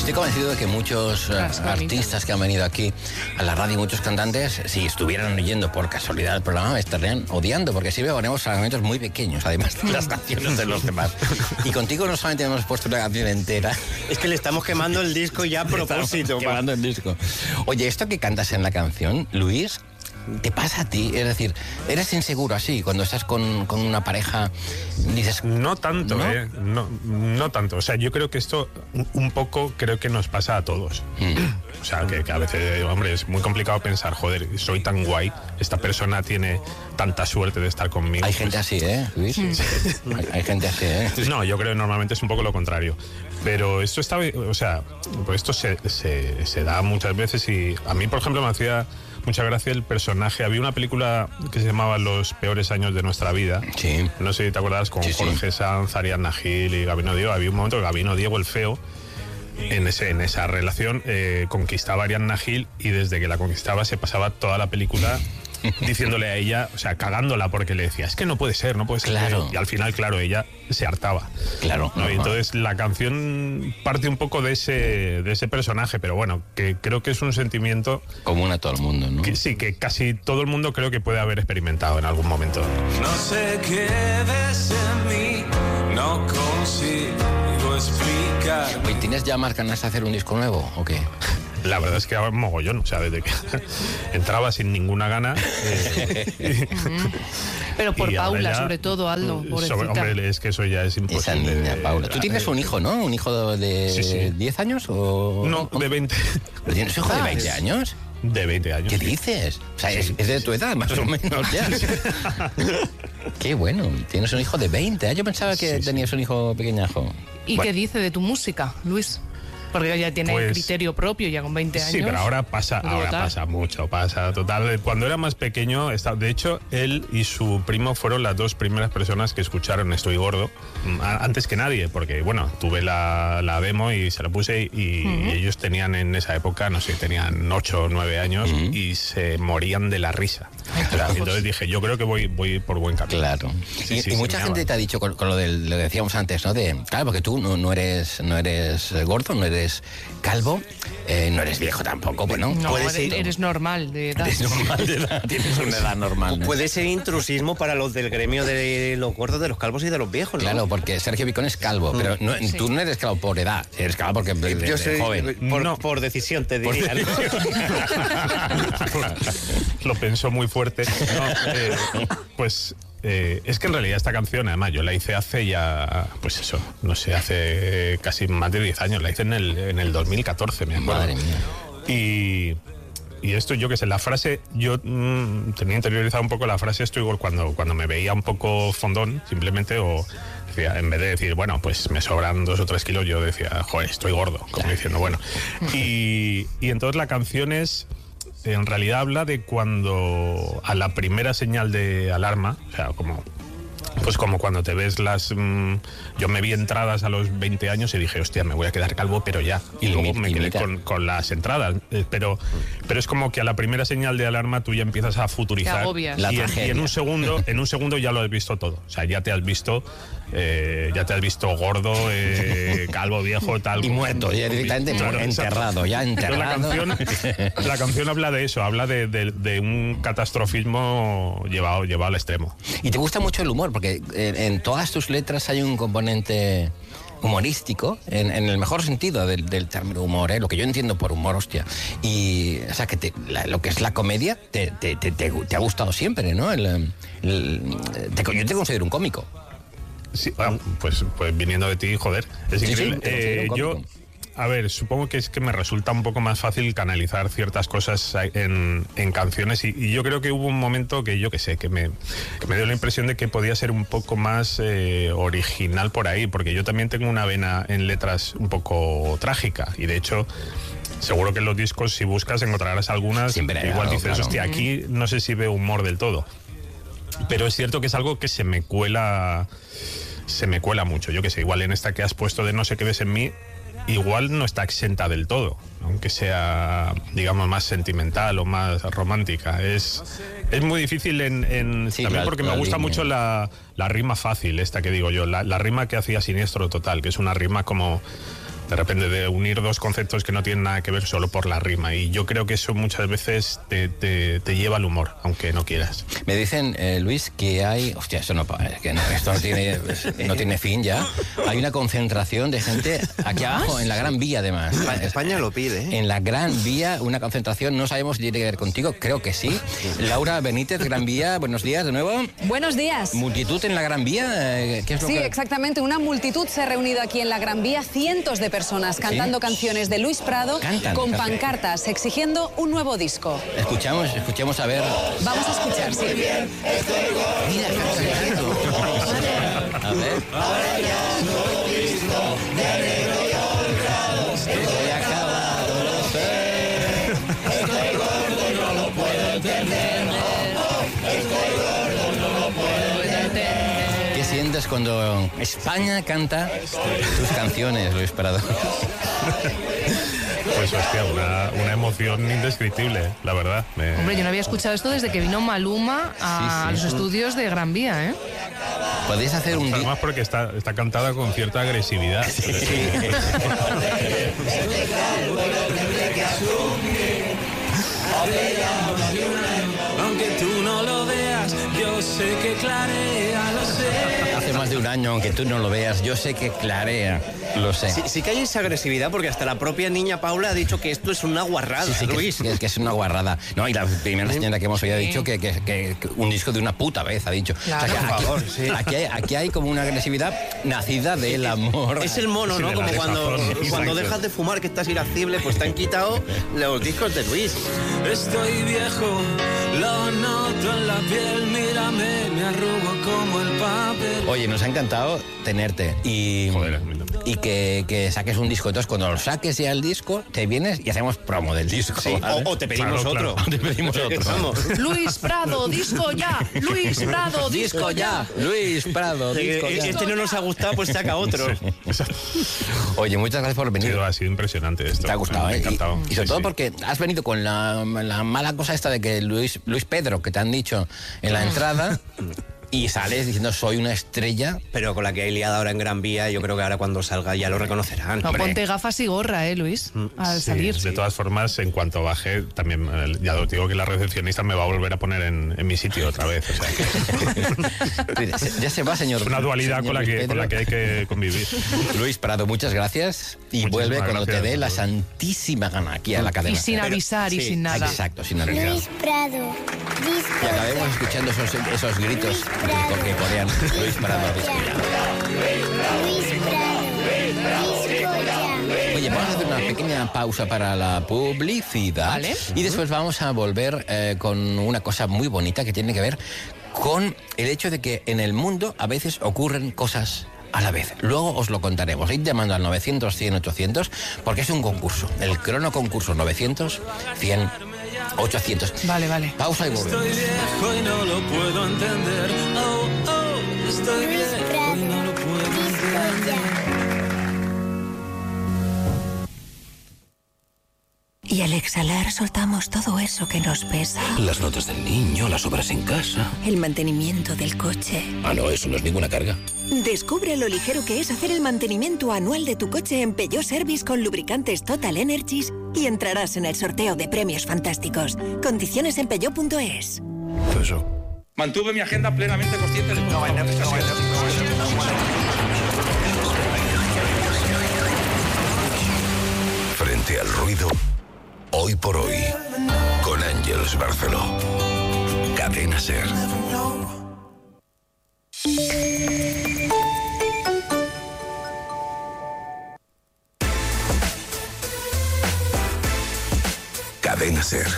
Estoy convencido de que muchos artistas que han venido aquí a la radio, muchos cantantes, si estuvieran oyendo por casualidad el programa, me estarían odiando, porque siempre ponemos fragmentos muy pequeños, además de las canciones de los demás. Y contigo no solamente hemos puesto una canción entera. Es que le estamos quemando el disco ya a propósito. Quemando el disco. Oye, esto que cantas en la canción, Luis, ¿te pasa a ti? Es decir, ¿eres inseguro así cuando estás con una pareja? Dices, no tanto, ¿no? No tanto. O sea, yo creo que esto un poco creo que nos pasa a todos. O sea, que a veces, hombre, es muy complicado pensar, joder, soy tan guay, esta persona tiene tanta suerte de estar conmigo. Hay gente así, Luis? Sí. Hay gente así, No, yo creo que normalmente es un poco lo contrario. Pero esto está, o sea, pues esto se da muchas veces y a mí, por ejemplo, me hacía mucha gracia el personaje. Había una película que se llamaba Los peores años de nuestra vida. Sí. No sé si te acuerdas, con Jorge Sanz, Ariadna Gil y Gabino Diego. Había un momento que Gabino Diego, el feo, en esa relación conquistaba a Ariadna Gil y desde que la conquistaba se pasaba toda la película diciéndole a ella, o sea, cagándola porque le decía, es que no puede ser. Claro. Y al final, claro, ella se hartaba. Claro. ¿No? Y entonces la canción parte un poco de ese personaje, pero bueno, que creo que es un sentimiento común a todo el mundo, ¿no? Que sí, que casi todo el mundo creo que puede haber experimentado en algún momento. No sé qué ves en mí, no consigo explicar. Oye, ¿tienes ya más ganas de hacer un disco nuevo o qué? La verdad es que ahora mogollón, o sea, desde que entraba sin ninguna gana. Pero por Paula, sobre todo, Aldo. Hombre, es que eso ya es imposible. Esa niña, Paula. Tú tienes un hijo, ¿no? ¿Un hijo de 10 años? O... No, de 20. ¿Pero tienes un hijo de 20 años? De 20 años. ¿Qué dices? O sea, es de tu edad, más o menos, ya. Qué bueno, tienes un hijo de 20. Yo pensaba que tenías un hijo pequeñajo. ¿Y qué dice de tu música, Luis? Porque ya tiene criterio propio, ya con 20 años. Sí, pero ahora pasa mucho, total. Cuando era más pequeño, de hecho, él y su primo fueron las dos primeras personas que escucharon Estoy Gordo, antes que nadie, porque, bueno, tuve la demo y se la puse y ellos tenían en esa época, no sé, tenían 8 o 9 años y se morían de la risa. Entonces dije, yo creo que voy por buen camino. Claro. Y mucha gente te ha dicho con lo que decíamos antes, ¿no? Claro, porque tú no eres gordo, no eres calvo, no eres viejo tampoco, bueno. No, eres normal de edad. Eres normal de edad, tienes una edad normal, ¿no? Puede ser intrusismo para los del gremio de los gordos, de los calvos y de los viejos, ¿no? Claro, porque Sergio Vicón es calvo, pero tú no eres calvo por edad, eres calvo porque yo soy joven. Por decisión, te diría. Lo pensó muy fuerte. Pues es que en realidad esta canción, además, yo la hice hace ya, pues eso, no sé, hace casi más de 10 años. La hice en el 2014, me acuerdo. Madre mía. Y esto, yo qué sé, la frase, yo tenía interiorizado un poco la frase esto igual cuando me veía un poco fondón, simplemente, o decía, en vez de decir, bueno, pues me sobran 2 o 3 kilos, yo decía, joder, estoy gordo, como diciendo, bueno. Y entonces la canción en realidad habla de cuando a la primera señal de alarma, o sea, como cuando te ves yo me vi entradas a los 20 años y dije, hostia, me voy a quedar calvo, pero ya. Y luego me quedé con las entradas. Pero es como que a la primera señal de alarma tú ya empiezas a futurizar. Y en un segundo ya lo has visto todo. O sea, ya te has visto gordo, calvo, viejo, tal. Y muerto, ya directamente enterrado. La canción habla de eso, habla de un catastrofismo llevado al extremo. Y te gusta mucho el humor, porque en todas tus letras hay un componente humorístico, en el mejor sentido del término humor, lo que yo entiendo por humor, hostia. Y, o sea, que lo que es la comedia te ha gustado siempre, ¿no? Yo te considero un cómico. Sí, pues viniendo de ti, joder, es increíble. Sí, a ver, supongo que es que me resulta un poco más fácil canalizar ciertas cosas en canciones y yo creo que hubo un momento que yo qué sé, que me dio la impresión de que podía ser un poco más original por ahí, porque yo también tengo una vena en letras un poco trágica y de hecho seguro que en los discos, si buscas, encontrarás algunas. Siempre igual dices, claro, hostia, aquí no sé si veo humor del todo, pero es cierto que es algo que se me cuela mucho. Yo qué sé, igual en esta que has puesto de No sé qué ves en mí, igual no está exenta del todo, aunque sea, digamos, más sentimental o más romántica. Es muy difícil también porque me gusta mucho la rima fácil, esta que digo yo, la rima que hacía Siniestro Total, que es una rima como de repente de unir dos conceptos que no tienen nada que ver solo por la rima. Y yo creo que eso muchas veces te lleva al humor, aunque no quieras. Me dicen, Luis, que hay... Hostia, esto no tiene fin ya. Hay una concentración de gente aquí abajo, en la Gran Vía, además. España lo pide, ¿eh? En la Gran Vía, una concentración, no sabemos si tiene que ver contigo, creo que sí. Laura Benítez, Gran Vía, buenos días de nuevo. Buenos días. ¿Multitud en la Gran Vía? ¿Qué es lo que... Exactamente. Una multitud se ha reunido aquí en la Gran Vía, cientos de personas cantando canciones de Luis Prado con pancartas exigiendo un nuevo disco. Escuchamos a ver. Vamos a escuchar, sí. Mira, a ver. Estoy acabado, lo sé. Estoy gordo, no lo puedo entender. Estoy gordo, no lo puedo entender. ¿Qué sientes cuando España canta tus canciones, Luis Prado? Pues hostia, una emoción indescriptible, la verdad. Hombre, yo no había escuchado esto desde que vino Maluma a los estudios de Gran Vía, ¿eh? Podéis hacer un... Además porque está cantada con cierta agresividad. Sí. Aunque tú no lo veas, yo sé que clarea, lo sé. Hace más de un año, aunque tú no lo veas, yo sé que clarea, lo sé. Sí que hay esa agresividad, porque hasta la propia niña Paula ha dicho que esto es una guarrada, Sí, Luis. que es una guarrada. No, y la primera señora que hemos oído ha dicho que un disco de una puta vez, ha dicho. Claro. O sea, Por favor, sí. aquí hay como una agresividad nacida del amor. Es el mono, Sí, ¿no? de Como la cuando desazón. dejas de fumar, que estás irascible, pues te han quitado los discos de Luis. Estoy viejo, lo noto en la piel, mírame, me arrugo como el papel. Oye, nos ha encantado tenerte y, Joder, a mí también. y que saques un disco. Entonces, cuando lo saques ya el disco, te vienes y hacemos promo del disco. Sí, ¿vale? o te pedimos Claro, otro. claro. Te pedimos otro. Vamos. Luis Prado, disco ya. Luis Prado, Disco ya. Luis Prado, disco ya. Este no nos ha gustado, pues saca otro. Oye, muchas gracias por venir. Ha sido impresionante esto. Te ha gustado, Me ha ¿eh? encantado. Y sobre Sí, todo sí. porque has venido con la mala cosa esta de que Luis Pedro, que te han dicho en la entrada, y sales diciendo soy una estrella. Pero con la que hay liada ahora en Gran Vía, yo creo que ahora cuando salga ya lo reconocerán. No, Hombre. ponte gafas y gorra, Luis, al Sí, salir. de todas formas, en cuanto baje, también ya os digo que la recepcionista me va a volver a poner en mi sitio otra vez. O sea, que Ya se va, señor. es una dualidad señor con Luis Pedro. la que hay que convivir. Luis Prado, muchas gracias. Y Muchísimas vuelve cuando te gracias. dé la santísima gana aquí a la cadena. Y sin avisar y sí, sin nada. Exacto, sin avisar. Luis Prado, disco Y acabemos ya. escuchando esos gritos que corean. Luis Prado, disco ya. Luis Prado, disco ya. Oye, vamos a hacer una pequeña pausa para la publicidad. Vale. Y después vamos a volver con una cosa muy bonita que tiene que ver con el hecho de que en el mundo a veces ocurren cosas a la vez. Luego os lo contaremos. Id llamando al 900 100 800 porque es un concurso. El crono concurso 900 100 800. Vale, vale. Pausa y volvemos. Estoy viejo y no lo puedo entender. Oh, oh, estoy Luis viejo Prado, y no lo puedo disco entender. ya. Y al exhalar soltamos todo eso que nos pesa. Las notas del niño, las obras en casa. El mantenimiento del coche. Ah, no, eso no es ninguna carga. Descubre lo ligero que es hacer el mantenimiento anual de tu coche en Peugeot Service con lubricantes Total Energies y entrarás en el sorteo de premios fantásticos. Condiciones en peugeot.es. Eso. Mantuve mi agenda plenamente consciente de todo. Frente al ruido, hoy por hoy, con Ángeles Barceló. Cadena Ser. Cadena Ser.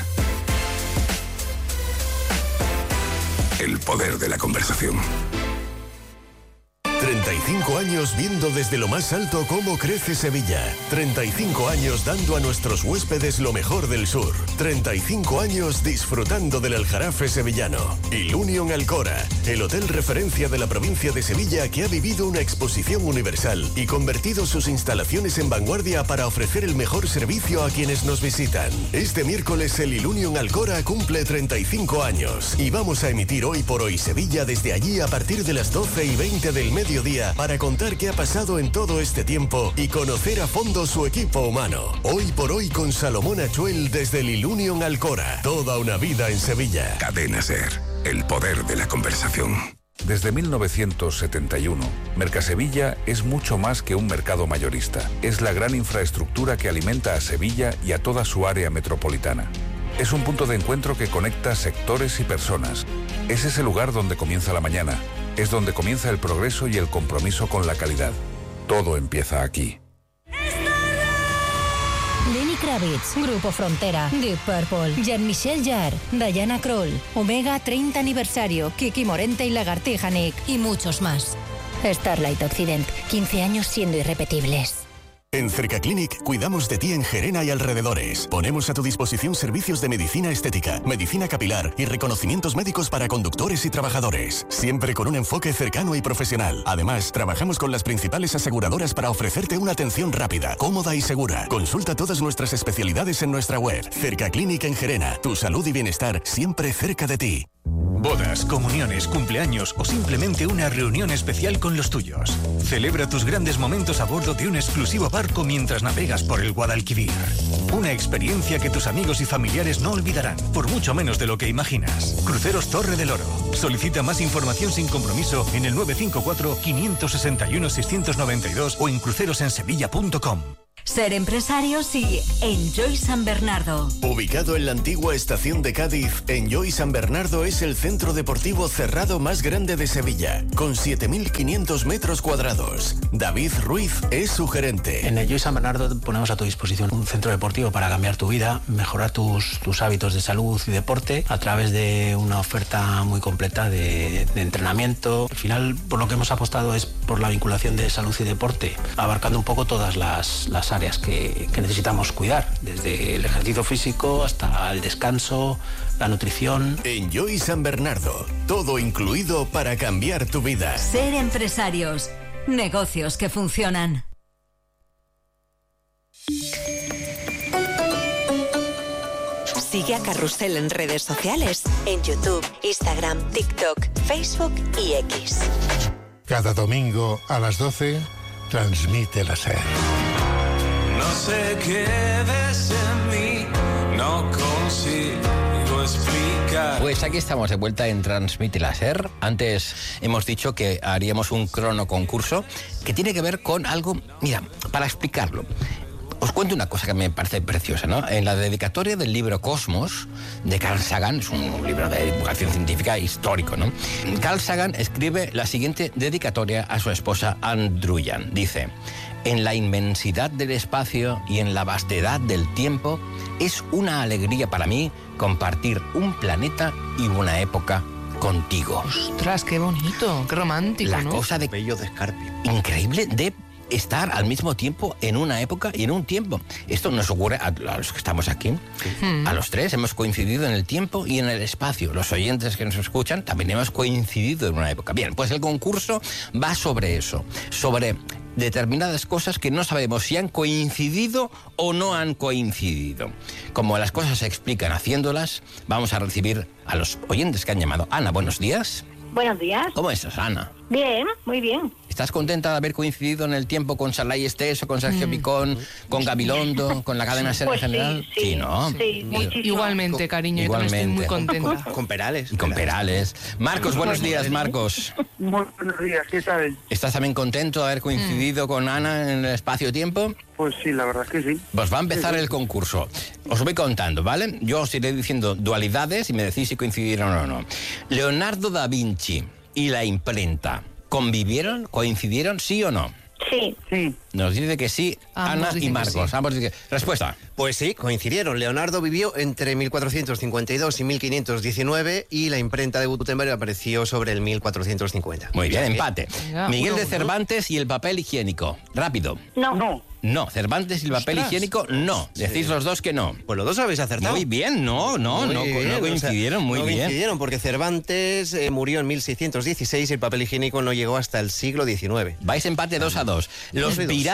El poder de la conversación. 35 años viendo desde lo más alto cómo crece Sevilla. 35 años dando a nuestros huéspedes lo mejor del sur. 35 años disfrutando del Aljarafe sevillano. Ilunion Alcora, el hotel referencia de la provincia de Sevilla que ha vivido una exposición universal y convertido sus instalaciones en vanguardia para ofrecer el mejor servicio a quienes nos visitan. Este miércoles el Ilunion Alcora cumple 35 años y vamos a emitir Hoy por Hoy Sevilla desde allí a partir de las 12:20 del mediodía mediodía para contar qué ha pasado en todo este tiempo y conocer a fondo su equipo humano. Hoy por hoy con Salomón Achuel desde el Ilunion Alcora. Toda una vida en Sevilla. Cadena SER, el poder de la conversación. Desde 1971, Mercasevilla es mucho más que un mercado mayorista. Es la gran infraestructura que alimenta a Sevilla y a toda su área metropolitana. Es un punto de encuentro que conecta sectores y personas. Es ese lugar donde comienza la mañana. Es donde comienza el progreso y el compromiso con la calidad. Todo empieza aquí. Lenny Kravitz, Grupo Frontera, Deep Purple, Jean-Michel Jarre, Diana Krall, Omega 30 aniversario, Kiki Morente y Lagartija Nick y muchos más. Starlight Occident, 15 años siendo irrepetibles. En Cercaclinic cuidamos de ti en Gerena y alrededores. Ponemos a tu disposición servicios de medicina estética, medicina capilar y reconocimientos médicos para conductores y trabajadores. Siempre con un enfoque cercano y profesional. Además, trabajamos con las principales aseguradoras para ofrecerte una atención rápida, cómoda y segura. Consulta todas nuestras especialidades en nuestra web. Cercaclinic en Gerena. Tu salud y bienestar siempre cerca de ti. Bodas, comuniones, cumpleaños o simplemente una reunión especial con los tuyos. Celebra tus grandes momentos a bordo de un exclusivo barco mientras navegas por el Guadalquivir. Una experiencia que tus amigos y familiares no olvidarán, por mucho menos de lo que imaginas. Cruceros Torre del Oro. Solicita más información sin compromiso en el 954-561-692 o en crucerosensevilla.com. Ser empresarios y Enjoy San Bernardo. Ubicado en la antigua estación de Cádiz, Enjoy San Bernardo es el centro deportivo cerrado más grande de Sevilla, con 7.500 metros cuadrados. David Ruiz es su gerente. En Enjoy San Bernardo ponemos a tu disposición un centro deportivo para cambiar tu vida, mejorar tus hábitos de salud y deporte a través de una oferta muy completa de entrenamiento. Al final, por lo que hemos apostado es por la vinculación de salud y deporte, abarcando un poco todas las áreas que necesitamos cuidar, desde el ejercicio físico hasta el descanso, la nutrición. Enjoy San Bernardo, todo incluido para cambiar tu vida. Ser empresarios, negocios que funcionan. Sigue a Carrusel en redes sociales, en YouTube, Instagram, TikTok, Facebook y X. Cada domingo a las 12, transmite la SER. No sé qué ves en mí, no consigo explicar. Pues aquí estamos de vuelta en Transmite la SER. Antes hemos dicho que haríamos un crono concurso que tiene que ver con algo, mira, para explicarlo. Os cuento una cosa que me parece preciosa, ¿no? En la dedicatoria del libro Cosmos, de Carl Sagan, es un libro de divulgación científica histórico, ¿no? Carl Sagan escribe la siguiente dedicatoria a su esposa Ann Druyan. Dice: en la inmensidad del espacio y en la vastedad del tiempo, es una alegría para mí compartir un planeta y una época contigo. Ostras, qué bonito, qué romántico, la ¿no? Cosa de bello de Escarpio. Increíble de estar al mismo tiempo en una época y en un tiempo. Esto nos ocurre a los que estamos aquí. A los tres hemos coincidido en el tiempo y en el espacio. Los oyentes que nos escuchan también hemos coincidido en una época. Bien, pues el concurso va sobre eso, sobre determinadas cosas que no sabemos si han coincidido o no han coincidido. Como las cosas se explican haciéndolas, vamos a recibir a los oyentes que han llamado. Ana, buenos días. Buenos días. ¿Cómo estás, Ana? Bien, muy bien. ¿Estás contenta de haber coincidido en el tiempo con Sarlay Esteso, con Sergio Picón, con Gabilondo, con la cadena SER Pues en general? sí, ¿no? Sí, muchísimo. Igualmente, cariño, yo también estoy muy contenta. Con Perales. Y con Perales. Marcos, buenos días, Marcos. Muy buenos días, ¿qué tal? ¿Estás también contento de haber coincidido con Ana en el espacio-tiempo? Pues sí, la verdad es que sí. Pues va a empezar Sí. el concurso. Os voy contando, ¿vale? Yo os iré diciendo dualidades y me decís si coincidieron o no. Leonardo da Vinci y la imprenta, ¿convivieron? ¿Coincidieron? ¿Sí o no? Sí. Sí. Nos dice que sí, Ambos Ana y dicen que Marcos. sí. Ambos dicen que... Respuesta. Pues sí, coincidieron. Leonardo vivió entre 1452 y 1519 y la imprenta de Gutenberg apareció sobre el 1450. Muy bien, empate. Venga, Miguel de 1-1. Cervantes y el papel higiénico. Rápido. No. no. Cervantes y el papel higiénico, no. Decís los dos que no. Pues los dos habéis acertado. Muy bien, no coincidieron, muy bien. No coincidieron porque Cervantes murió en 1616 y el papel higiénico no llegó hasta el siglo XIX. Vais empate 2-2. Los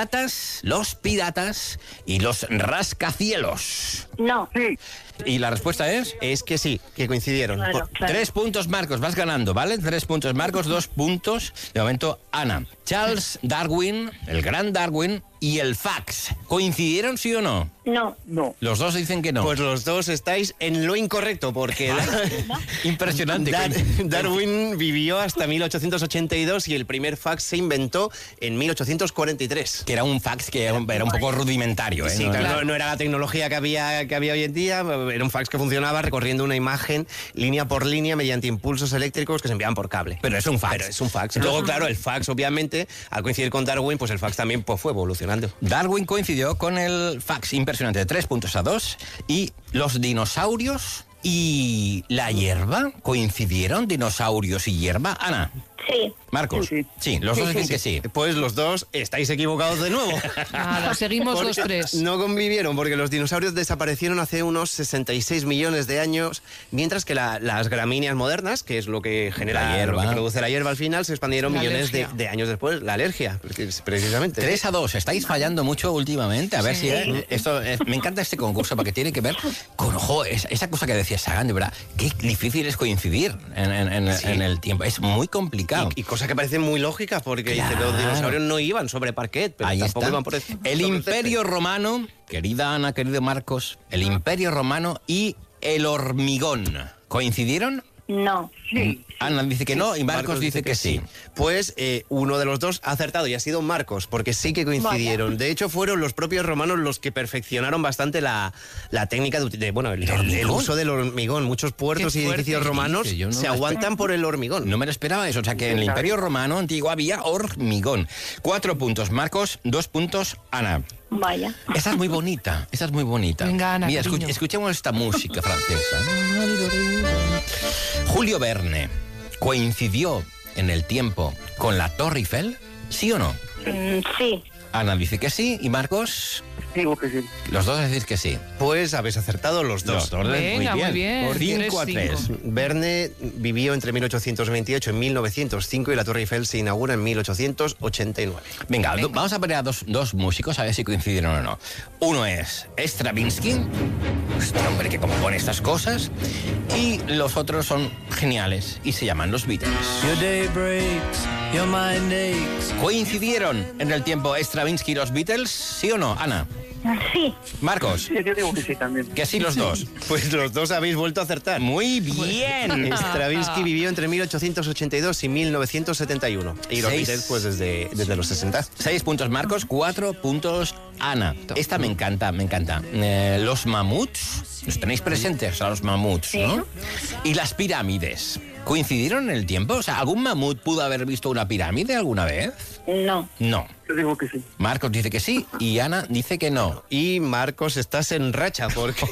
piratas y los rascacielos. No. Sí. ¿Y la respuesta es? Es que sí, que coincidieron. Claro. 3 puntos, Marcos, vas ganando, ¿vale? 3 puntos, Marcos, 2 puntos. De momento, Ana. Charles Darwin, el gran Darwin, y el fax. ¿Coincidieron, sí o no? No. No. Los dos dicen que no. Pues los dos estáis en lo incorrecto, porque impresionante. Darwin vivió hasta 1882 y el primer fax se inventó en 1843. Que era un fax que era un poco rudimentario, ¿eh? Sí, claro, no era la tecnología que había hoy en día, era un fax que funcionaba recorriendo una imagen línea por línea mediante impulsos eléctricos que se enviaban por cable. Pero es un fax. Luego, claro, el fax, obviamente, al coincidir con Darwin, pues el fax también fue evolucionando. Darwin coincidió con el fax, impresionante, de 3-2. Y los dinosaurios y la hierba, ¿coincidieron dinosaurios y hierba? Ana. Sí. Marcos. Sí, los dos dicen que sí. Pues los dos estáis equivocados de nuevo. Nada, seguimos los tres. No convivieron porque los dinosaurios desaparecieron hace unos 66 millones de años, mientras que las gramíneas modernas, que es lo que genera la hierba, lo que produce la hierba al final, se expandieron millones de años después. La alergia, precisamente. 3-2. Estáis fallando mucho últimamente. A ver si esto me encanta este concurso porque tiene que ver con esa cosa que decía Sagan, de verdad. Qué difícil es coincidir en el tiempo. Es muy complicado. Y cosa que parece muy lógica porque dice, los dinosaurios no iban sobre parquet, pero ahí tampoco está. iban por el Imperio Romano, querida Ana, querido Marcos, el Imperio Romano y el hormigón, ¿coincidieron? No. Sí. Ana dice que no y Marcos dice que sí. Pues uno de los dos ha acertado y ha sido Marcos, porque sí que coincidieron. Vaya. De hecho, fueron los propios romanos los que perfeccionaron bastante la técnica el uso del hormigón. Muchos puertos y edificios romanos se aguantan por el hormigón. No me lo esperaba eso. O sea, que en el Imperio Romano antiguo había hormigón. 4 puntos, Marcos, 2 puntos, Ana. Vaya. Esa es muy bonita, Venga, Ana, mira, cariño. escuchemos esta música francesa. Julio Verne coincidió en el tiempo con la Torre Eiffel, ¿sí o no? Sí. Ana dice que sí y Marcos. Digo que sí. Los dos decís que sí. Pues habéis acertado los dos. Venga, muy bien. Por 5-3. Verne vivió entre 1828 y 1905 y la Torre Eiffel se inaugura en 1889. Venga. Vamos a poner a dos músicos a ver si coincidieron o no. Uno es Stravinsky, este hombre que compone estas cosas, y los otros son geniales y se llaman los Beatles. Your day breaks, your mind aches. ¿Coincidieron en el tiempo Stravinsky y los Beatles? ¿Sí o no, Ana? Sí. Marcos. Sí, yo digo que sí también. Que sí los dos. Pues los dos habéis vuelto a acertar. Muy bien. Stravinsky vivió entre 1882 y 1971. Y los Beatles pues desde los 60. 6 puntos Marcos, 4 puntos Ana. Esta me encanta. Los mamuts, los tenéis presentes a los mamuts, ¿no? Y las pirámides. ¿Coincidieron en el tiempo? O sea, ¿algún mamut pudo haber visto una pirámide alguna vez? No. No. Yo digo que sí. Marcos dice que sí y Ana dice que no. Y Marcos, estás en racha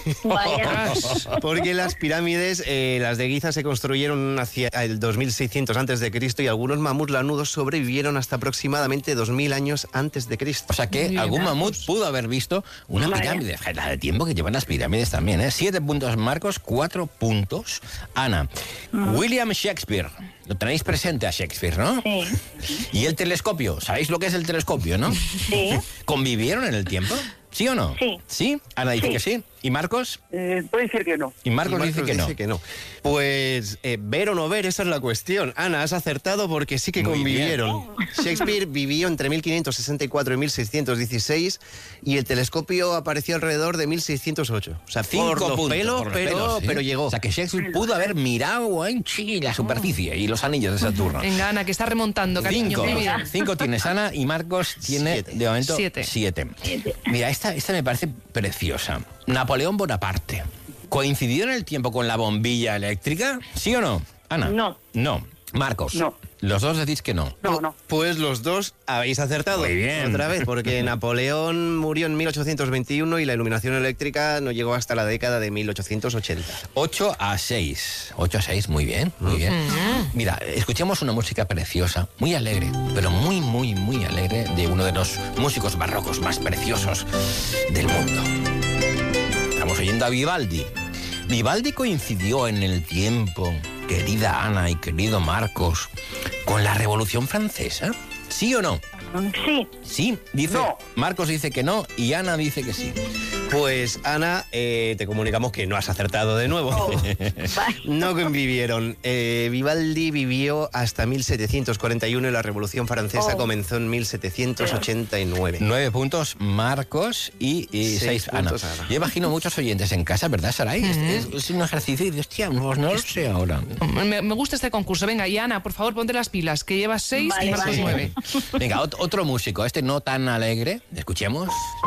porque las pirámides, las de Giza, se construyeron hacia el 2600 antes de Cristo y algunos mamuts lanudos sobrevivieron hasta aproximadamente 2000 años antes de Cristo. O sea que algún mamut pudo haber visto una pirámide. La de tiempo que llevan las pirámides también, ¿eh? 7 puntos Marcos, 4 puntos Ana. William Shakespeare. Lo tenéis presente a Shakespeare, ¿no? Sí. Y el telescopio. ¿Sabéis lo que es el telescopio, no? Sí. ¿Convivieron en el tiempo? ¿Sí o no? Sí. ¿Sí? Ana dice que sí. ¿Y Marcos? Puede decir que no. Y Marcos dice que no. Pues ver o no ver, esa es la cuestión. Ana, has acertado porque sí que Muy convivieron. Shakespeare vivió entre 1564 y 1616 y el telescopio apareció alrededor de 1608. O sea, 5 puntos. pero llegó. O sea que Shakespeare pudo haber mirado en la superficie y los anillos de Saturno. Venga, Ana, que está remontando, cariño. 5 tienes Ana y Marcos tiene de momento 7. Mira, esta me parece preciosa. Napoleón Bonaparte. ¿Coincidió en el tiempo con la bombilla eléctrica? ¿Sí o no, Ana? No. No. Marcos. No. Los dos decís que no. No. Pues los dos habéis acertado. Muy bien. Otra vez, porque Napoleón murió en 1821 y la iluminación eléctrica no llegó hasta la década de 1880. 8-6. 8-6, muy bien, muy bien. Mira, escuchemos una música preciosa, muy alegre, pero muy, muy, muy alegre, de uno de los músicos barrocos más preciosos del mundo. Estamos oyendo a Vivaldi. Vivaldi coincidió en el tiempo, querida Ana y querido Marcos, con la Revolución Francesa. ¿Sí o no? Sí. Sí, dice. No. Marcos dice que no y Ana dice que sí. Pues, Ana, te comunicamos que no has acertado de nuevo. No convivieron. Vivaldi vivió hasta 1741 y la Revolución Francesa comenzó en 1789. 9 puntos Marcos y 6 Ana. Yo imagino muchos oyentes en casa, ¿verdad, Saray? Es un ejercicio y dices, hostia, no lo sé ahora. Me gusta este concurso. Venga, y Ana, por favor, ponte las pilas, que llevas 6 y Marcos 9. Venga, otro músico, este no tan alegre. Escuchemos.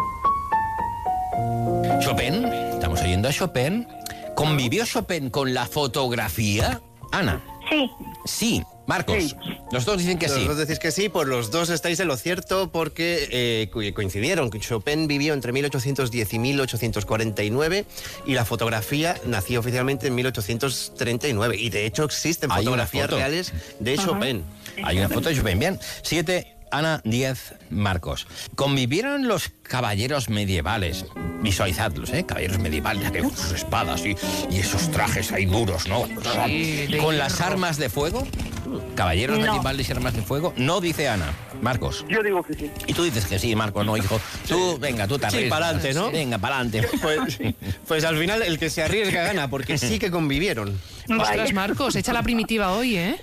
Chopin, estamos oyendo a Chopin. ¿Convivió Chopin con la fotografía? Ana. Sí. Sí. Marcos, sí. Los dos dicen que sí. Los dos decís que sí, pues los dos estáis en lo cierto porque coincidieron. Chopin vivió entre 1810 y 1849 y la fotografía nació oficialmente en 1839. Y de hecho existen fotografías reales de Chopin. Hay una foto de Chopin, bien. 7, Ana, 10, Marcos. ¿Convivieron los caballeros medievales? Visualizadlos, caballeros medievales, con sus espadas y esos trajes ahí duros, ¿no? Sí, ¿con las armas de fuego? ¿Caballeros medievales y armas de fuego? No, dice Ana. Marcos. Yo digo que sí. Y tú dices que sí, Marcos, no, hijo. Tú, venga, tú te arriesgas. Sí, para adelante, ¿no? Venga, para adelante. Pues al final el que se arriesga gana, porque sí que convivieron. Ostras, Marcos, echa la primitiva hoy, ¿eh?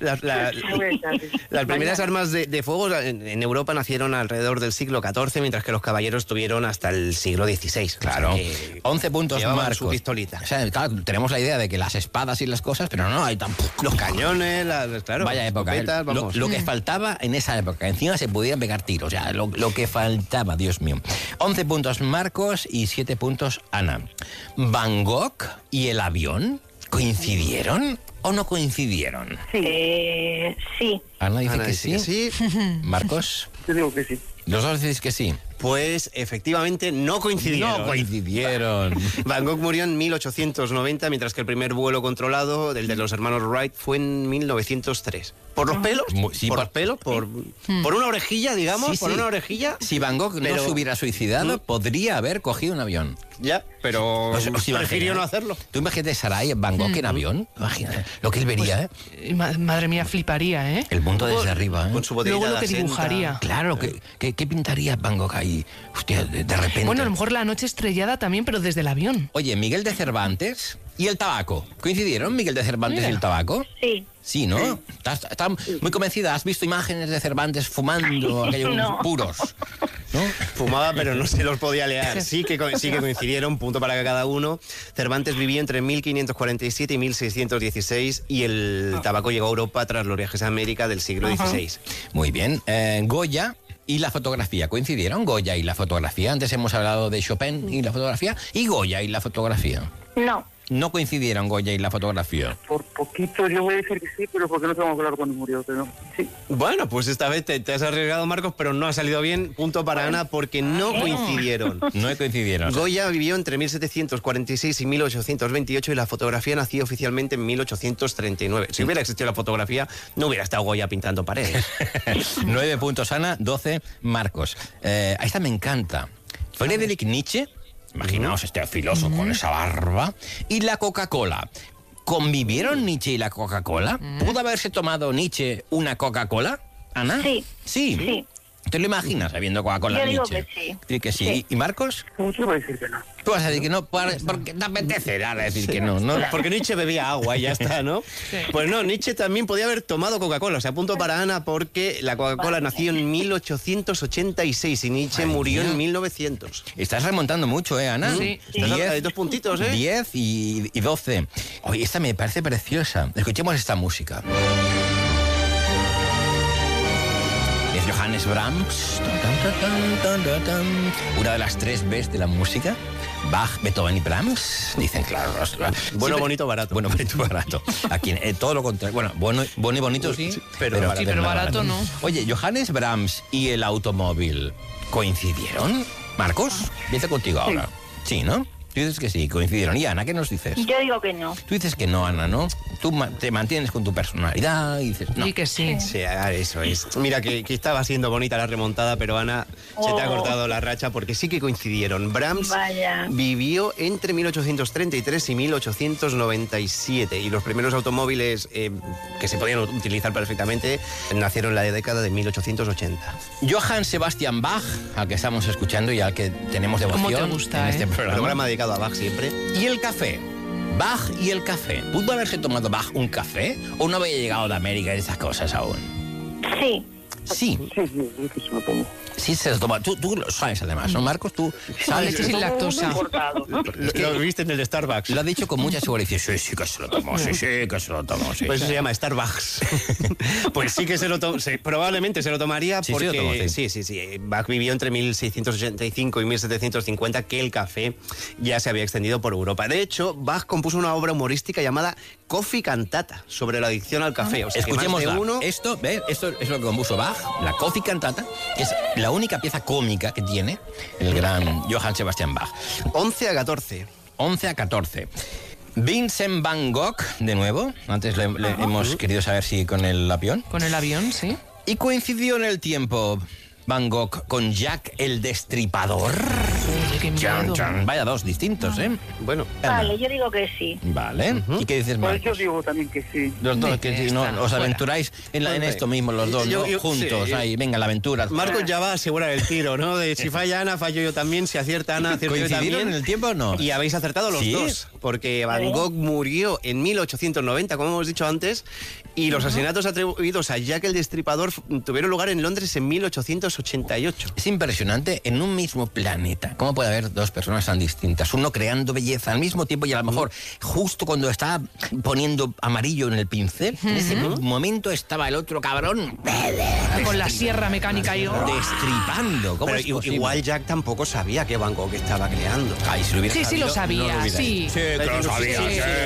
Las primeras armas de fuego en Europa nacieron alrededor del siglo XIV, mientras que los caballeros tuvieron hasta el siglo XVI. Claro. 11 puntos, Marcos. Su pistolita. O sea, claro, tenemos la idea de que las espadas y las cosas, pero no, hay tampoco. Los cañones, claro. Vaya época. Lo que faltaba en esa época, encima se podían pegar tiros, o sea, lo que faltaba, Dios mío. 11 puntos Marcos y 7 puntos Ana. ¿Van Gogh y el avión coincidieron o no coincidieron? Sí. Ana dice Ana que dice sí. que sí. Marcos. Yo digo que sí. Los dos decís que sí. Pues efectivamente no coincidieron. No coincidieron. Van Gogh murió en 1890, mientras que el primer vuelo controlado, el de los hermanos Wright, fue en 1903. ¿Por los pelos? Sí, ¿Por los pelos? ¿Por una orejilla, digamos? Sí, ¿Por una orejilla? Si Van Gogh no se hubiera suicidado, podría haber cogido un avión. Ya, pero prefirió no hacerlo. Tú imagínate, Saray, Van Gogh en avión. Imagínate lo que él vería, Madre mía, fliparía, ¿eh? El mundo desde arriba, Con su botellita. Luego lo que dibujaría. Claro, ¿qué pintaría Van Gogh ahí? Hostia, de repente. Bueno, a lo mejor la noche estrellada también, pero desde el avión. Oye, Miguel de Cervantes y el tabaco. ¿Coincidieron Miguel de Cervantes y el tabaco? Sí. Sí, ¿no? Estás muy convencida. ¿Has visto imágenes de Cervantes fumando aquellos puros? ¿No? Fumaba, pero no se los podía leer. Sí que coincidieron, punto para cada uno. Cervantes vivió entre 1547 y 1616 y el tabaco llegó a Europa tras los viajes a América del siglo XVI. Muy bien. Goya y la fotografía. ¿Coincidieron Goya y la fotografía? Antes hemos hablado de Chopin y la fotografía. ¿Y Goya y la fotografía? No. No coincidieron Goya y la fotografía. Por poquito yo voy a decir que sí, pero porque no sabemos hablar cuando murió, pero sí. Bueno, pues esta vez te has arriesgado, Marcos, pero no ha salido bien. Punto para Ana, porque no coincidieron. No coincidieron. Goya vivió entre 1746 y 1828 y la fotografía nació oficialmente en 1839. Si hubiera existido la fotografía, no hubiera estado Goya pintando paredes. 9 puntos Ana, 12 Marcos. Esta me encanta. Friedrich Nietzsche, imaginaos este filósofo con esa barba, y la Coca-Cola. ¿Convivieron Nietzsche y la Coca-Cola? ¿Pudo haberse tomado Nietzsche una Coca-Cola, Ana? Sí. Sí. ¿Te lo imaginas bebiendo Coca-Cola Yo digo Nietzsche? que sí. ¿Sí que sí? ¿Y Marcos? Yo voy a decir que no. Tú vas a decir que no, porque te apetecerá decir que no, ¿no? Porque Nietzsche bebía agua y ya está, ¿no? Sí. Pues no, Nietzsche también podía haber tomado Coca-Cola. O sea, punto para Ana porque la Coca-Cola nació en 1886 y Nietzsche murió en 1900. Estás remontando mucho, Ana? Sí. Hay 2 puntitos, 10 y 12. Oye, esta me parece preciosa. Escuchemos esta música. Es Johannes Brahms. Una de las 3 Bs de la música. Bach, Beethoven y Brahms. Dicen, claro. Bueno, bonito, barato. Bueno, bonito, barato. Aquí, todo lo contrario. Bueno y bonito sí, pero barato no. Oye, Johannes Brahms y el automóvil, ¿coincidieron? Marcos, empieza contigo ahora. Sí, ¿no? Tú dices que sí, coincidieron. ¿Y Ana, qué nos dices? Yo digo que no. Tú dices que no, Ana, ¿no? Tú te mantienes con tu personalidad y dices no. Y que sí. Sí, eso es. Mira, que estaba siendo bonita la remontada, pero Ana, se te ha cortado la racha porque sí que coincidieron. Brahms vivió entre 1833 y 1897 y los primeros automóviles que se podían utilizar perfectamente nacieron en la década de 1880. Johann Sebastian Bach, al que estamos escuchando y al que tenemos devoción. ¿Cómo te gusta, en este programa dedicado a Bach siempre. Y el café. Bach y el café. ¿Pudo haberse tomado Bach un café o no había llegado de América y esas cosas aún? Sí. Sí. Sí, se lo toma. Tú lo sabes, además, ¿no, Marcos? Tú sabes. Leche sin lactosa. Lo viste en el Starbucks. Lo ha dicho con mucha seguridad. Dice, sí que se lo tomó, sí que se lo tomó. Sí. Pues eso se llama Starbucks. Pues sí que se lo tomó. Sí, probablemente se lo tomaría porque... Sí, lo tomó, sí. Bach vivió entre 1685 y 1750, que el café ya se había extendido por Europa. De hecho, Bach compuso una obra humorística llamada Coffee Cantata sobre la adicción al café. O sea, escuchémosla. uno... Esto es lo que compuso Bach, la Coffee Cantata, que es la única pieza cómica que tiene el gran Johann Sebastian Bach. 11 a 14. 11 a 14. Vincent Van Gogh, de nuevo. Antes le hemos querido saber si con el avión. Con el avión, sí. Y coincidió en el tiempo Van Gogh con Jack el Destripador. Chan, chan. Vaya, dos distintos, ¿eh? Bueno. Vale, yo digo que sí. Vale. ¿Y qué dices, Marcos? Pues yo digo también que sí. Los dos, que no, os aventuráis en esto mismo, los dos, ¿no? Juntos, sí. Ahí, venga, la aventura. Marcos ya va a asegurar el tiro, ¿no? De si falla Ana, fallo yo también. Si acierta Ana, acierto yo también. ¿Coincidieron en el tiempo o no? Y habéis acertado los dos. Porque Van Gogh murió en 1890, como hemos dicho antes, y los asesinatos atribuidos a Jack el Destripador tuvieron lugar en Londres en 1888. Es impresionante, en un mismo planeta, ¿cómo puede haber dos personas tan distintas? Uno creando belleza al mismo tiempo y a lo mejor justo cuando está poniendo amarillo en el pincel, en ese momento estaba el otro cabrón con la sierra mecánica y destripando. ¿Cómo pero igual Jack tampoco sabía que Van Gogh estaba creando. Ay, si lo hubiera sabido, sí lo sabía, no lo sí. Sí, que lo sabía,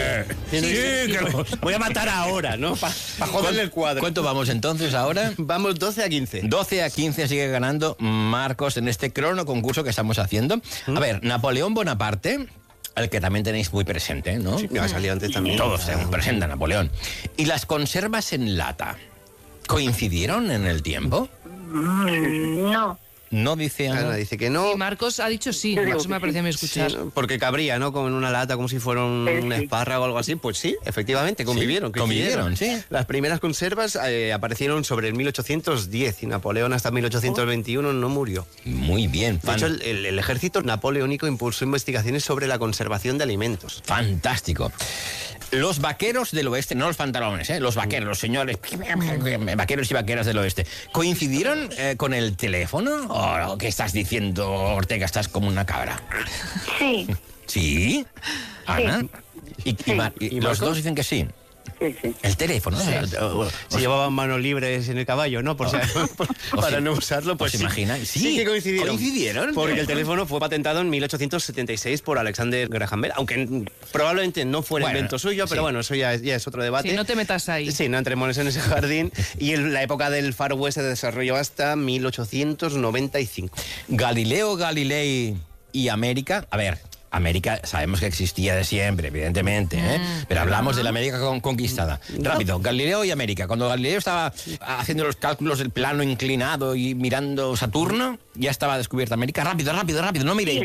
Voy a matar ahora, ¿no? Para joderle el cuadro. ¿Cuánto vamos entonces ahora? Vamos 12 a 15. 12 a 15 sigue ganando Marcos en este crono concurso que estamos haciendo. A ver, Napoleón Bonaparte, al que también tenéis muy presente, ¿no? Sí, me ha salido antes también. Todos tenemos presente a Napoleón. ¿Y las conservas en lata coincidieron en el tiempo? No. No dice Ana. Dice que no. Y Marcos ha dicho sí. Marcos me ha parecido escuchar. Sí, porque cabría, ¿no? Como en una lata, como si fuera un espárrago o algo así. Pues sí, efectivamente, convivieron. Convivieron, sí. Las primeras conservas aparecieron sobre el 1810 y Napoleón hasta 1821 no murió. Muy bien. De hecho, el ejército napoleónico impulsó investigaciones sobre la conservación de alimentos. Fantástico. Los vaqueros del oeste, no los pantalones, los vaqueros, los señores, vaqueros y vaqueras del oeste, ¿coincidieron con el teléfono? ¿O qué estás diciendo, Ortega? Estás como una cabra. Sí. ¿Sí? ¿Ana? ¿Y los dos dicen que sí? Sí. El teléfono, Se llevaban manos libres en el caballo, ¿no? Para no usarlo, pues ¿os imagináis? Sí que coincidieron. Porque el teléfono fue patentado en 1876 por Alexander Graham Bell, aunque probablemente no fuera invento suyo, pero bueno, eso ya es otro debate. Sí, no te metas ahí. Sí, no entremos en ese jardín. Y la época del Far West se desarrolló hasta 1895. Galileo Galilei y América, a ver... América sabemos que existía de siempre, evidentemente, pero hablamos de la América conquistada. Rápido, Galileo y América. Cuando Galileo estaba haciendo los cálculos del plano inclinado y mirando Saturno, ya estaba descubierta América. Rápido. No miréis.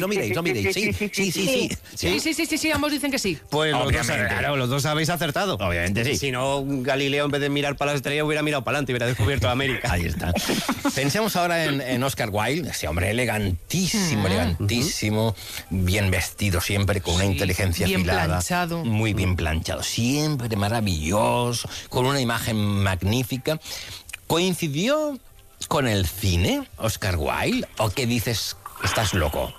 Sí, ambos dicen que sí. Pues los dos habéis acertado. Obviamente sí. Si no, Galileo en vez de mirar para las estrellas hubiera mirado para adelante y hubiera descubierto América. Ahí está. Pensemos ahora en Oscar Wilde, ese hombre elegantísimo, bien vestido siempre, con una inteligencia bien afilada. Planchado. Muy bien planchado, siempre maravilloso, con una imagen magnífica. ¿Coincidió con el cine, Oscar Wilde? ¿O qué dices? ¿Estás loco?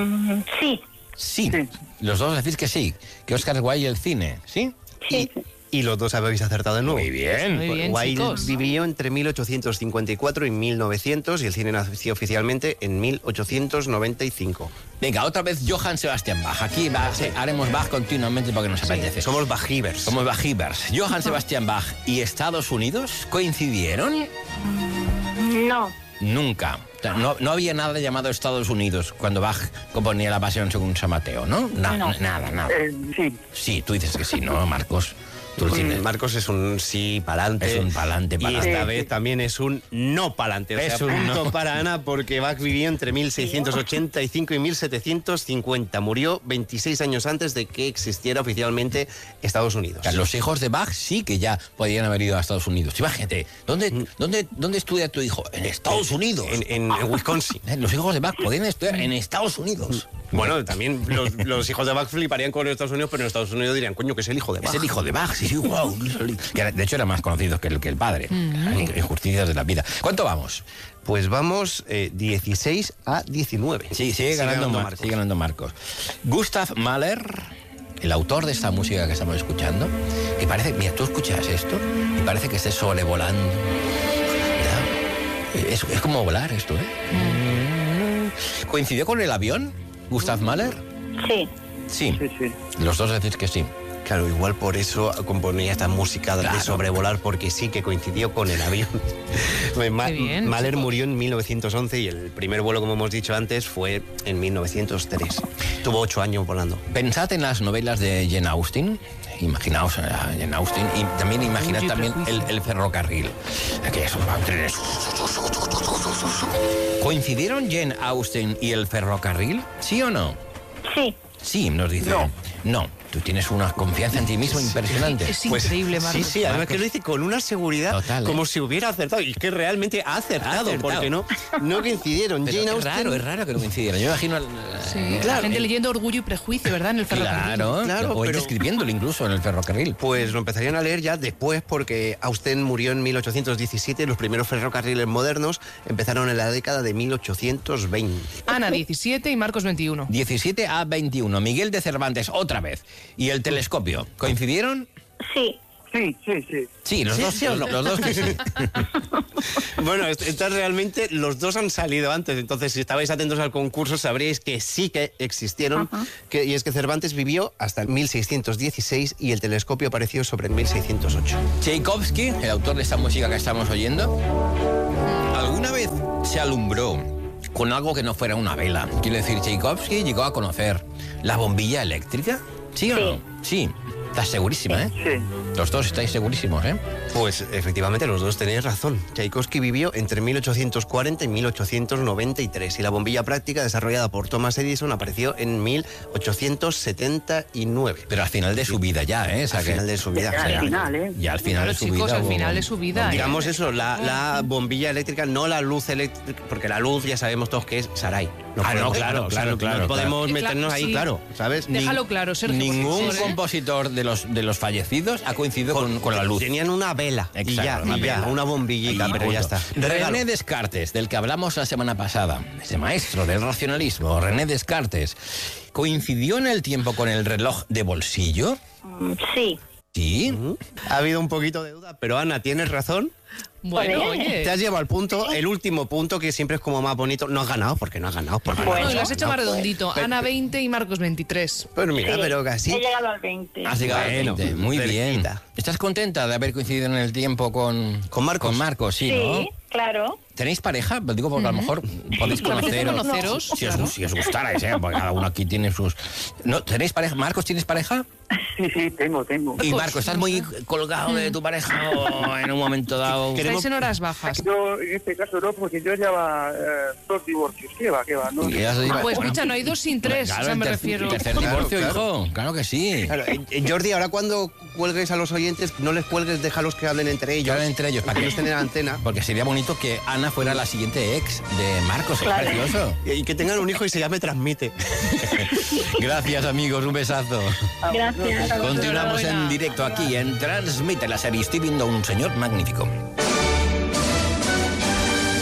Sí. Sí. Los dos decís que sí, que Oscar Wilde y el cine, ¿sí? Sí. Y los dos habéis acertado de nuevo. Muy bien. Muy bien, Wilde chicos. vivió entre 1854 y 1900 y el cine nació oficialmente en 1895. Venga, otra vez Johann Sebastian Bach. Aquí haremos Bach continuamente porque nos apetece. Somos Bachivers. Somos Bachivers. Johann Sebastian Bach y Estados Unidos coincidieron No. nunca. O sea, no había nada llamado Estados Unidos cuando Bach componía la Pasión según San Mateo, ¿no? Nada. Sí. Sí, tú dices que sí, ¿no, Marcos? Tú lo tienes. Marcos es un sí pa'lante. Es un pa'lante, Y pa'lante. esta vez también es un no pa'lante. O sea, Es un punto no. para Ana porque Bach vivió entre 1685 y 1750. Murió 26 años antes de que existiera oficialmente Estados Unidos. O sea, los hijos de Bach sí que ya podían haber ido a Estados Unidos. Imagínate, ¿dónde estudia tu hijo? En Estados Unidos. En Wisconsin. Los hijos de Bach podían estudiar en Estados Unidos. Bueno, también los hijos de Bach fliparían con Estados Unidos, pero en Estados Unidos dirían, coño, que es el hijo de Bach. Es el hijo de Bach, sí, wow. Que de hecho era más conocido que el padre. Injusticias de la vida. ¿Cuánto vamos? Pues vamos 16 a 19. Sí, sigue ganando Marcos. Gustav Mahler, el autor de esta música que estamos escuchando, que parece, mira, tú escuchas esto y parece que estés sobrevolando. ¿Ya? Es como volar esto, ¿eh? ¿Coincidió con el avión, Gustav Mahler? Sí. Sí. Los dos decís que sí. Claro, igual por eso componía esta música de sobrevolar, porque sí que coincidió con el avión. Mahler murió en 1911 y el primer vuelo, como hemos dicho antes, fue en 1903. Tuvo 8 años volando. Pensad en las novelas de Jane Austen. Imaginaos a Jane Austen y también imaginad también el ferrocarril. Aquellos trenes. ¿Coincidieron Jane Austen y el ferrocarril? ¿Sí o no? Sí. Sí, nos dice. No. Tú tienes una confianza en ti mismo impresionante. Es increíble, Marcos. Sí, además que lo dice con una seguridad total, como si hubiera acertado. Y que realmente ha acertado. Porque no coincidieron. Pero Jane es Austen... raro que no coincidieran. Yo imagino... La gente leyendo Orgullo y Prejuicio, ¿verdad? En el ferrocarril. Claro, o pero escribiéndolo incluso en el ferrocarril. Pues lo empezarían a leer ya después porque Austen murió en 1817 y los primeros ferrocarriles modernos empezaron en la década de 1820. Ana 17 y Marcos 21. 17 a 21. Miguel de Cervantes, otra vez. ¿Y el telescopio? ¿Coincidieron? Sí. Sí, los dos que sí. Bueno, estas realmente los dos han salido antes, entonces si estabais atentos al concurso sabríais que sí que existieron, y es que Cervantes vivió hasta el 1616 y el telescopio apareció sobre el 1608. Tchaikovsky, el autor de esta música que estamos oyendo, ¿alguna vez se alumbró con algo que no fuera una vela? Quiero decir, Tchaikovsky llegó a conocer la bombilla eléctrica. ¿Sí o no? Sí. Estás segurísima, ¿eh? Sí. Los dos estáis segurísimos, ¿eh? Pues efectivamente los dos tenéis razón. Tchaikovsky vivió entre 1840 y 1893 y la bombilla práctica desarrollada por Thomas Edison apareció en 1879. Pero al final de su vida ya, ¿eh? O sea, al final de su vida. Al final, ¿eh? Ya al final de su chicos, vida. al final de su vida. Digamos eso, la bombilla eléctrica, no la luz eléctrica, porque la luz ya sabemos todos que es Sarai. Claro. No podemos meternos ahí, sí. claro, ¿sabes? Déjalo claro, Sergio. Ningún por favor, compositor de los fallecidos ha coincidido con la luz. Tenían una vela Exacto, una bombillita, Y pero ya punto. está. René Descartes, del que hablamos la semana pasada, ese maestro del racionalismo, René Descartes, ¿coincidió en el tiempo con el reloj de bolsillo? Sí. Sí. Ha habido un poquito de duda, pero Ana, tienes razón. Bueno, oye. Te has llevado al punto, el último punto, que siempre es como más bonito. No has ganado, porque no has ganado. Bueno, lo has hecho más redondito. Ana 20 y Marcos 23. Pero mira, Sí. pero casi. He llegado al 20. Has llegado al 20. Muy bien. ¿Estás contenta de haber coincidido en el tiempo con Marcos? Con Marcos, sí, ¿no? Sí, claro. ¿Tenéis pareja? Lo digo porque a lo mejor podéis conoceros. Si os gustara, porque cada uno aquí tiene sus... ¿No? ¿Tenéis pareja? ¿Marcos, tienes pareja? Sí, tengo. Y Marcos, ¿estás muy colgado de tu pareja o en un momento dado? Estáis en horas bajas. Yo, en este caso no, porque yo llevaba 2 divorcios. ¿Qué va? No. Pues escucha, no hay 2 sin 3, Claro, o sea, me refiero. Tercer divorcio, hijo. Claro que sí. Claro, Jordi, ahora cuando cuelgues a los oyentes, no les cuelgues, déjalos que hablen entre ellos. Para que ellos tengan antena. Porque sería bonito que Ana fuera la siguiente ex de Marcos. Claro. Es precioso. Y que tengan un hijo y se llame Transmite. Gracias, amigos. Un besazo. Gracias. Continuamos en directo aquí en Transmite la serie. Estoy viendo a un señor magnífico.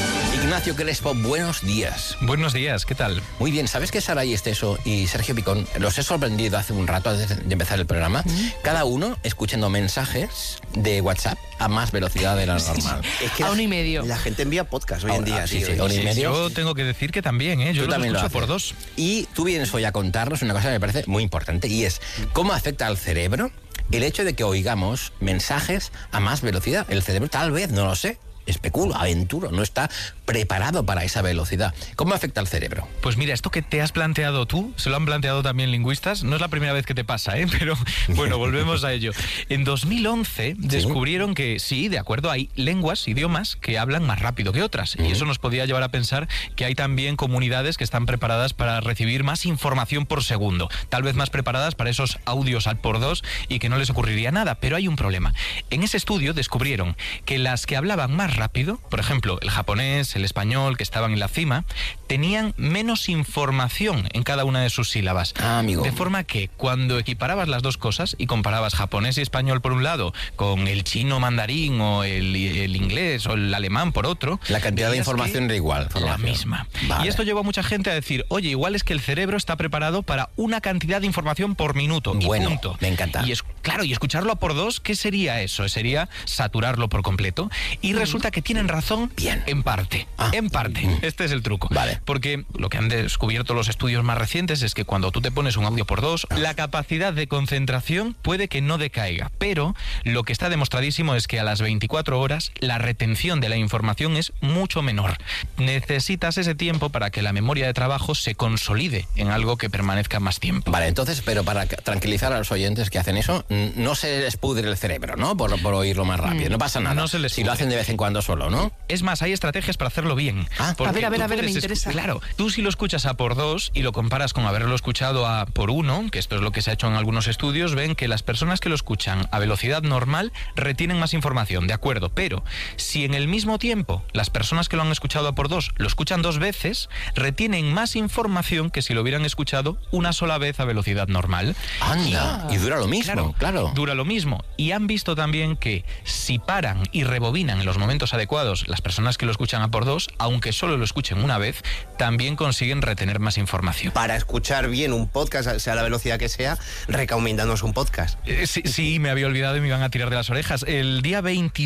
Ignacio Crespo, buenos días. Buenos días, ¿qué tal? Muy bien, ¿sabes que Saray Esteso y Sergio Picón los he sorprendido hace un rato antes de empezar el programa? Cada uno escuchando mensajes de WhatsApp a más velocidad de la normal. Es que a 1,5. La gente envía podcast hoy en día. Sí, a 1,5. Yo tengo que decir que también, ¿eh? Yo Tú también lo escucho haces. por 2. Y tú vienes hoy a contarnos una cosa que me parece muy importante, y es cómo afecta al cerebro el hecho de que oigamos mensajes a más velocidad. El cerebro tal vez, no lo sé, especulo, aventuro, no está preparado para esa velocidad. ¿Cómo afecta al cerebro? Pues mira, esto que te has planteado tú, se lo han planteado también lingüistas, no es la primera vez que te pasa, ¿eh? Pero bueno, volvemos a ello. En 2011 descubrieron que sí, de acuerdo, hay lenguas, idiomas que hablan más rápido que otras, y eso nos podía llevar a pensar que hay también comunidades que están preparadas para recibir más información por segundo, tal vez más preparadas para esos audios al por 2 y que no les ocurriría nada, pero hay un problema. En ese estudio descubrieron que las que hablaban más rápido, por ejemplo, el japonés, el español, que estaban en la cima, tenían menos información en cada una de sus sílabas. Amigo. De forma que cuando equiparabas las dos cosas y comparabas japonés y español por un lado con el chino mandarín o el inglés o el alemán por otro, la cantidad de información era igual. La misma. Vale. Y esto llevó a mucha gente a decir, oye, igual es que el cerebro está preparado para una cantidad de información por minuto. Bueno, y punto. me encanta. Y claro, y escucharlo a por 2, ¿qué sería eso? Sería saturarlo por completo. Y resulta que tienen razón en parte. En parte. Este es el truco. Vale. Porque lo que han descubierto los estudios más recientes es que cuando tú te pones un audio por 2, la capacidad de concentración puede que no decaiga. Pero lo que está demostradísimo es que a las 24 horas la retención de la información es mucho menor. Necesitas ese tiempo para que la memoria de trabajo se consolide en algo que permanezca más tiempo. Vale, entonces, pero para tranquilizar a los oyentes que hacen eso, no se les pudre el cerebro, ¿no? Por oírlo más rápido. No pasa nada. No se les si lo hacen de vez en cuando solo, ¿no? Es más, hay estrategias para hacerlo bien. A ver, me interesa. Claro, tú si lo escuchas a por 2 y lo comparas con haberlo escuchado a por 1, que esto es lo que se ha hecho en algunos estudios, ven que las personas que lo escuchan a velocidad normal retienen más información, de acuerdo, pero si en el mismo tiempo las personas que lo han escuchado a por 2 lo escuchan 2 veces, retienen más información que si lo hubieran escuchado una sola vez a velocidad normal. Anda, y dura lo mismo, claro. Dura lo mismo. Y han visto también que si paran y rebobinan en los momentos adecuados las personas que lo escuchan a por 2, aunque solo lo escuchen una vez, también consiguen retener más información. Para escuchar bien un podcast, sea la velocidad que sea, recomendanos un podcast. Sí, me había olvidado y me iban a tirar de las orejas. El día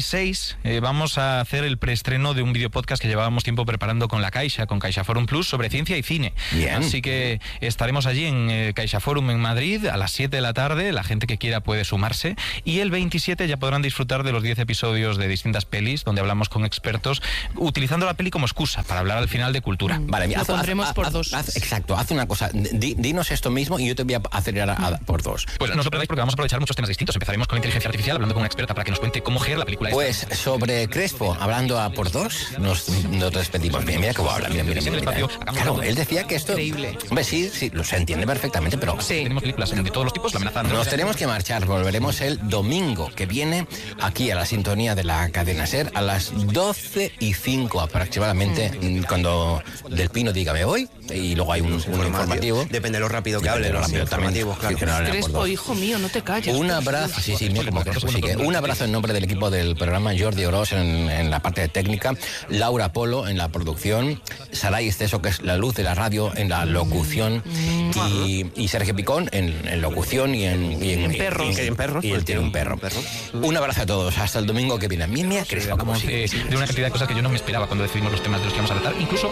26 vamos a hacer el preestreno de un videopodcast que llevábamos tiempo preparando con la Caixa, con Caixa Forum Plus, sobre ciencia y cine. Bien. Así que estaremos allí en Caixa Forum en Madrid a las 7 de la tarde. La gente que quiera puede sumarse. Y el 27 ya podrán disfrutar de los 10 episodios de distintas pelis, donde hablamos con expertos, utilizando la peli como excusa para hablar al final de cultura. Vale, mira, Lo pondremos por 2. Exacto, haz una cosa. Dinos esto mismo y yo te voy a acelerar por 2. Pues no os lo perdáis porque vamos a aprovechar muchos temas distintos. Empezaremos con inteligencia artificial, hablando con una experta para que nos cuente cómo gerar la película. Pues sobre Crespo, hablando a por 2, nos despedimos. Mira cómo habla, mira. Claro, él decía que esto... Increíble. Hombre, sí, lo se entiende perfectamente, pero... Sí. Tenemos películas de todos los tipos, la amenaza... Nos tenemos que marchar, volveremos el domingo que viene aquí a la sintonía de la cadena SER a las 12:05 aproximadamente, cuando Del Pino diga me voy, y luego hay un informativo. Depende de lo rápido que hable, los informativos, claro. Crespo, hijo mío, no te calles. Un abrazo, sí, mira como Crespo sigue. Un abrazo en nombre del equipo del programa, Jordi Orós en la parte de técnica, Laura Polo en la producción, Saray Esteso, que es la luz de la radio, en la locución, y Sergio Picón en locución y en perros. Y él tiene un perro. Un abrazo a todos, hasta el domingo que viene. Mira Crespo como sigue. De una cantidad de cosas que yo no me esperaba cuando decidimos los temas de los que vamos a tratar, incluso